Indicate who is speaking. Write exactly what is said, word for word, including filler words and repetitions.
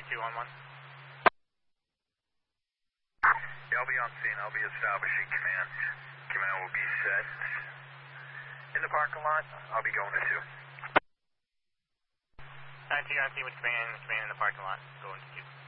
Speaker 1: two on one.
Speaker 2: Yeah, I'll be on scene. I'll be establishing command. Command will be set in the parking lot. I'll be going to two.
Speaker 1: nine two, on scene with command. Command in the parking lot. Going to two.